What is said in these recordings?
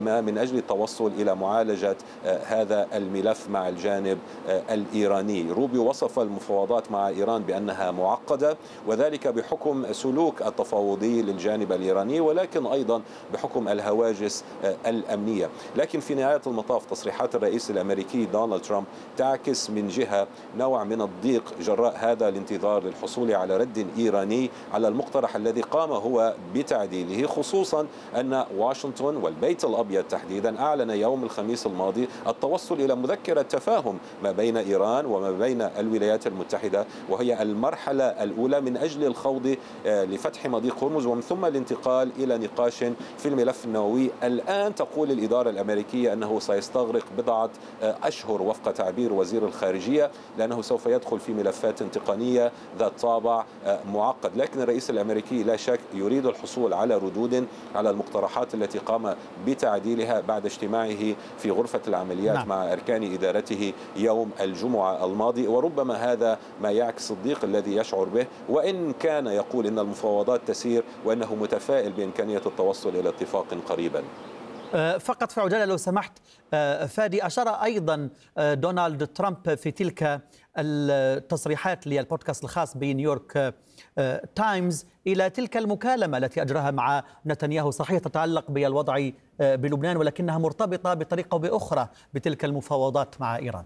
من أجل التوصل إلى معالجة هذا الملف مع الجانب الإيراني. روبيو وصف المفاوضات مع إيران بأنها معقدة، وذلك بحكم سلوك التفاوضي للجانب الإيراني، ولكن أيضا بحكم الهواجس الأمنية. لكن في نهاية المطاف تصريحات الرئيس الأمريكي دونالد ترامب تعكس من جهة نوع من الضيق جراء هذا الانتظار للحصول على رد إيراني على المقترح الذي قام هو بتعديله، خصوصا أن واشنطن والبيت الأبيض تحديدا أعلن يوم الخميس الماضي التوصل إلى مذكرة تفاهم ما بين إيران وما بين الولايات المتحدة، وهي المرحلة الأولى من أجل الخوض لفتح مضيق هرمز ومن ثم الانتقال إلى نقاش في الملف النووي. الآن تقول الإدارة الأمريكية أنه سيستغرق بضعة أشهر وفق تعبير وزير الخارجية، لأنه سوف يدخل في ملفات تقنية ذات طابع معقد. لكن الرئيس الأمريكي لا شك يريد الحصول على ردود على المقترحات التي قام بتعديلها بعد اجتماعه في غرفة العمليات مع أركان إدارته يوم الجمعة الماضي، وربما هذا ما يعكس الضيق الذي يشعر به، وإن كان يقول إن المفاوضات تسير وأنه متفائل بإمكانية التوصل إلى اتفاق قريبا. فقط في عجالة لو سمحت فادي، أشار أيضا دونالد ترامب في تلك التصريحات للبودكاست الخاص بنيويورك تايمز إلى تلك المكالمة التي أجراها مع نتنياهو، صحيح تتعلق بالوضع بلبنان ولكنها مرتبطة بطريقة أو بأخرى بتلك المفاوضات مع إيران.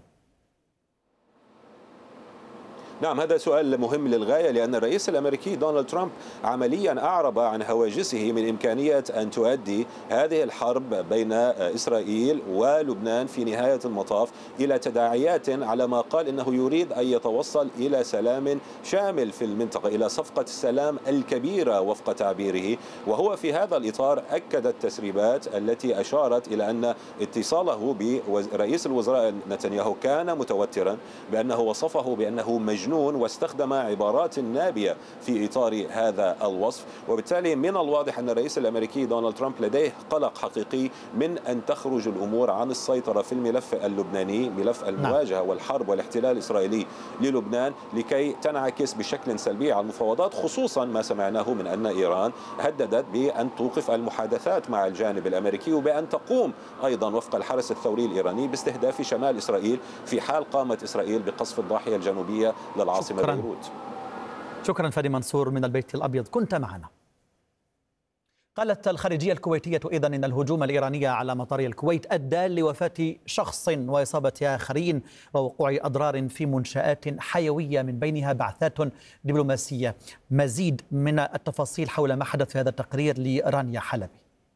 نعم، هذا سؤال مهم للغاية، لأن الرئيس الأمريكي دونالد ترامب عمليا أعرب عن هواجسه من إمكانية أن تؤدي هذه الحرب بين إسرائيل ولبنان في نهاية المطاف إلى تداعيات، على ما قال إنه يريد أن يتوصل إلى سلام شامل في المنطقة، إلى صفقة السلام الكبيرة وفق تعبيره. وهو في هذا الإطار أكد التسريبات التي أشارت إلى أن اتصاله برئيس الوزراء نتنياهو كان متوترا، بأنه وصفه بأنه مجنون، واستخدم عبارات نابية في إطار هذا الوصف. وبالتالي من الواضح أن الرئيس الأمريكي دونالد ترامب لديه قلق حقيقي من أن تخرج الأمور عن السيطرة في الملف اللبناني، ملف المواجهة والحرب والاحتلال الإسرائيلي للبنان، لكي تنعكس بشكل سلبي على المفاوضات، خصوصا ما سمعناه من أن إيران هددت بأن توقف المحادثات مع الجانب الأمريكي وبأن تقوم أيضا وفق الحرس الثوري الإيراني باستهداف شمال إسرائيل في حال قامت إسرائيل بقصف الضاحية الجنوبية للعاصمة بيروت. شكرا فادي منصور من البيت الأبيض، كنت معنا. قالت الخارجية الكويتية إذن إن الهجوم الإيراني على مطار الكويت أدى لوفاة شخص وإصابة آخرين ووقوع أضرار في منشآت حيوية من بينها بعثات دبلوماسية. مزيد من التفاصيل حول ما حدث في هذا التقرير لرانيا حلبي.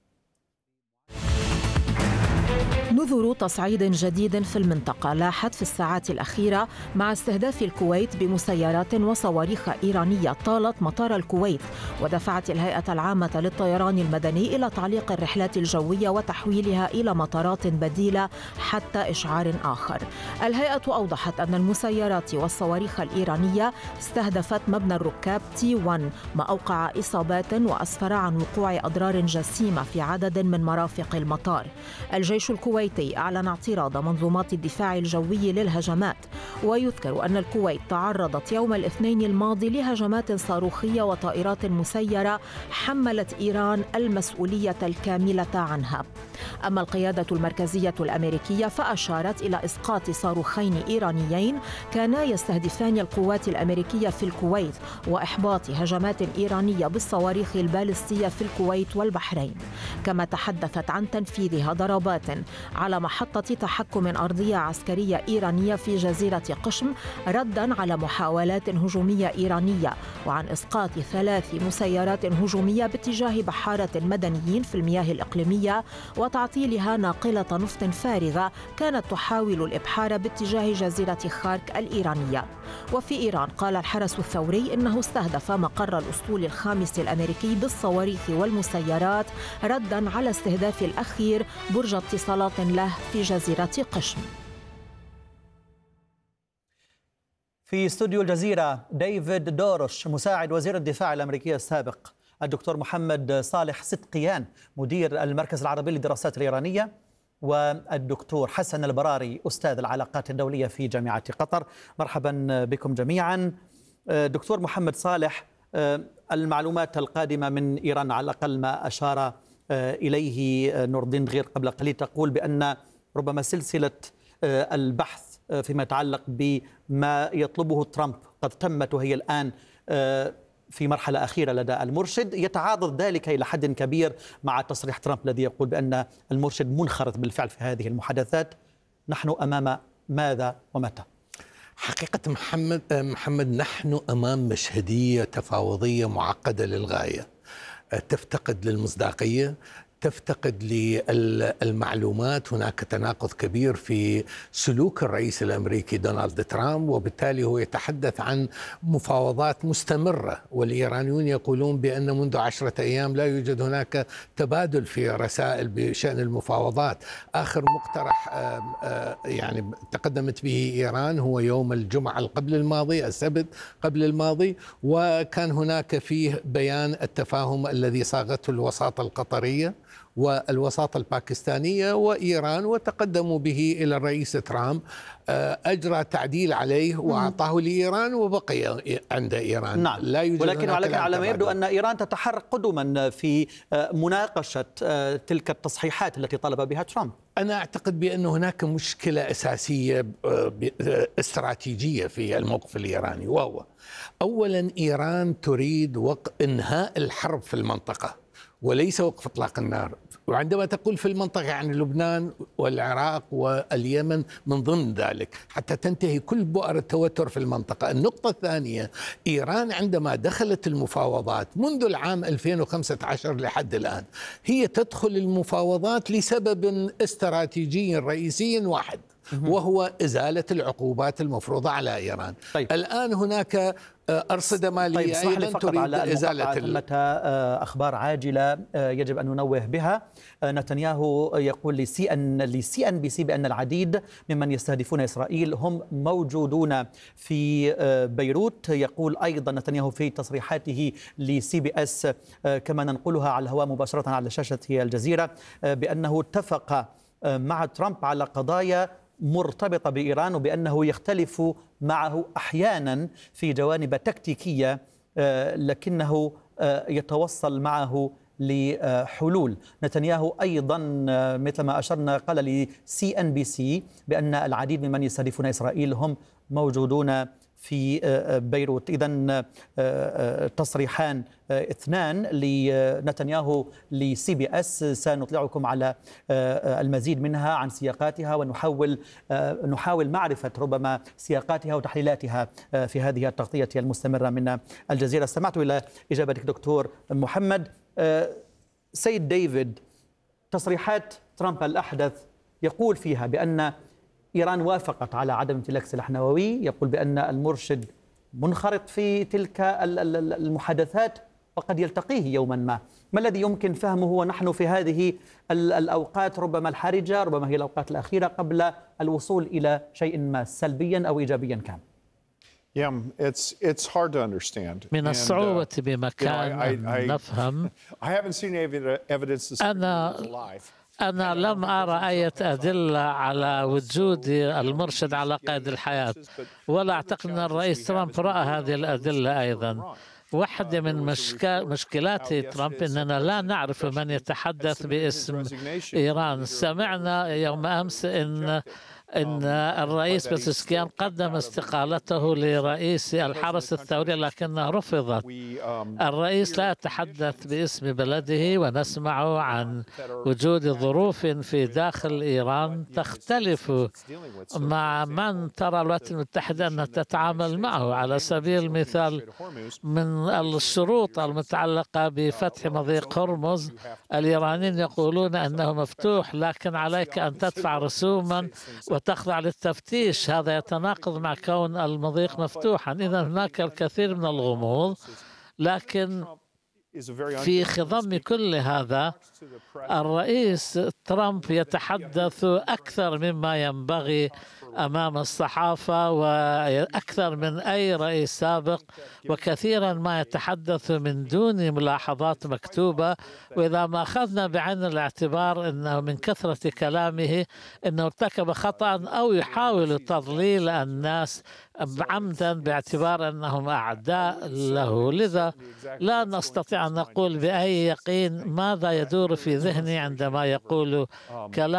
نذر تصعيد جديد في المنطقة لاحت في الساعات الأخيرة مع استهداف الكويت بمسيرات وصواريخ إيرانية طالت مطار الكويت، ودفعت الهيئة العامة للطيران المدني إلى تعليق الرحلات الجوية وتحويلها إلى مطارات بديلة حتى إشعار آخر. الهيئة أوضحت أن المسيرات والصواريخ الإيرانية استهدفت مبنى الركاب T1، ما أوقع إصابات وأسفر عن وقوع أضرار جسيمة في عدد من مرافق المطار. الجيش الكويتي أعلن اعتراض منظومات الدفاع الجوي للهجمات، ويذكر أن الكويت تعرضت يوم الاثنين الماضي لهجمات صاروخية وطائرات مسيرة حملت إيران المسؤولية الكاملة عنها. أما القيادة المركزية الأمريكية فأشارت إلى إسقاط صاروخين إيرانيين كانا يستهدفان القوات الأمريكية في الكويت، وإحباط هجمات إيرانية بالصواريخ البالستية في الكويت والبحرين. كما تحدثت عن تنفيذها ضربات على محطة تحكم أرضية عسكرية إيرانية في جزيرة قشم ردا على محاولات هجومية إيرانية، وعن إسقاط 3 مسيرات هجومية باتجاه بحارة مدنيين في المياه الإقليمية، وتعطيلها ناقلة نفط فارغة كانت تحاول الإبحار باتجاه جزيرة خارك الإيرانية. وفي إيران قال الحرس الثوري إنه استهدف مقر الأسطول الخامس الأمريكي بالصواريخ والمسيرات ردا على استهداف الأخير برج اتصالات له في جزيرة قشم. في استوديو الجزيرة ديفيد دورش مساعد وزير الدفاع الأمريكي السابق، الدكتور محمد صالح صدقيان مدير المركز العربي للدراسات الإيرانية، والدكتور حسن البراري أستاذ العلاقات الدولية في جامعة قطر. مرحبا بكم جميعا. دكتور محمد صالح، المعلومات القادمة من إيران على الأقل ما أشار إليه نور الدين غير قبل قليل تقول بأن ربما سلسلة البحث فيما يتعلق بما يطلبه ترامب قد تمت وهي الآن في مرحلة أخيرة لدى المرشد، يتعاضد ذلك إلى حد كبير مع تصريح ترامب الذي يقول بأن المرشد منخرط بالفعل في هذه المحادثات. نحن أمام ماذا ومتى؟ حقيقة محمد نحن أمام مشهدية تفاوضية معقدة للغاية، تفتقد للمصداقية، تفتقد للمعلومات. هناك تناقض كبير في سلوك الرئيس الأمريكي دونالد ترامب، وبالتالي هو يتحدث عن مفاوضات مستمرة، والإيرانيون يقولون بأن منذ 10 أيام لا يوجد هناك تبادل في رسائل بشأن المفاوضات. آخر مقترح يعني تقدمت به إيران هو يوم الجمعة قبل الماضي، السبت قبل الماضي، وكان هناك فيه بيان التفاهم الذي صاغته الوساطة القطرية والوساطة الباكستانية وإيران، وتقدموا به إلى الرئيس ترامب، أجرى تعديل عليه وأعطاه لإيران وبقي عند إيران. نعم. لا يوجد ولكن على ما يبدو أن إيران تتحرك قدما في مناقشة تلك التصحيحات التي طلب بها ترامب. أنا أعتقد بأن هناك مشكلة أساسية استراتيجية في الموقف الإيراني، وهو أولا إيران تريد إنهاء الحرب في المنطقة وليس وقف إطلاق النار. وعندما تقول في المنطقة يعني لبنان والعراق واليمن من ضمن ذلك، حتى تنتهي كل بؤر التوتر في المنطقة. النقطة الثانية، إيران عندما دخلت المفاوضات منذ العام 2015 لحد الآن، هي تدخل المفاوضات لسبب استراتيجي رئيسي واحد، وهو إزالة العقوبات المفروضة على إيران. طيب. الآن هناك أرصدة مالية أيضا تريد إزالة متى أخبار عاجلة يجب أن ننوه بها. نتنياهو يقول لسي ان بي سي بأن العديد ممن يستهدفون إسرائيل هم موجودون في بيروت. يقول أيضا نتنياهو في تصريحاته لسي بي اس كما ننقلها على الهواء مباشرة على شاشة الجزيرة بأنه اتفق مع ترامب على قضايا مرتبطة بإيران، وبأنه يختلف معه أحيانا في جوانب تكتيكية لكنه يتوصل معه لحلول. نتنياهو أيضا مثل ما أشرنا قال لسي ان بي سي بأن العديد ممن يستهدفون إسرائيل هم موجودون في بيروت. إذن تصريحان اثنان لنتنياهو لسي بي اس سنطلعكم على المزيد منها عن سياقاتها، ونحاول معرفة ربما سياقاتها وتحليلاتها في هذه التغطية المستمرة من الجزيرة. استمعت إلى إجابتك دكتور محمد. سيد ديفيد، تصريحات ترامب الأحدث يقول فيها بأن إيران وافقت على عدم امتلاك سلاح نووي، يقول بأن المرشد منخرط في تلك المحادثات وقد يلتقيه يوما ما الذي يمكن فهمه ونحن في هذه الأوقات ربما الحرجة، ربما هي الأوقات الأخيرة قبل الوصول إلى شيء ما سلبيا أو إيجابيا كان؟ من الصعوبة بمكان أن نفهم. أنا لم أرى أي أدلة على وجود المرشد على قيد الحياة، ولا أعتقد أن الرئيس ترامب رأى هذه الأدلة أيضا. واحدة من مشكلات ترامب أننا لا نعرف من يتحدث باسم إيران. سمعنا يوم أمس إن الرئيس بزسكيان قدم استقالته لرئيس الحرس الثوري لكنها رفضت. الرئيس لا يتحدث باسم بلده، ونسمع عن وجود ظروف في داخل إيران تختلف مع من ترى الولايات المتحدة أنها تتعامل معه. على سبيل المثال، من الشروط المتعلقة بفتح مضيق هرمز، الإيرانيين يقولون أنه مفتوح لكن عليك أن تدفع رسوما وتخضع للتفتيش. هذا يتناقض مع كون المضيق مفتوحا. إذا هناك الكثير من الغموض، لكن في خضم كل هذا الرئيس ترامب يتحدث أكثر مما ينبغي أمام الصحافة وأكثر من أي رئيس سابق، وكثيرا ما يتحدث من دون ملاحظات مكتوبة. وإذا ما أخذنا بعين الاعتبار أنه من كثرة كلامه أنه ارتكب خطأ أو يحاول تضليل الناس عمدا باعتبار أنهم أعداء له، لذا لا نستطيع أن أقول بأي يقين ماذا يدور في ذهني عندما يقول كلام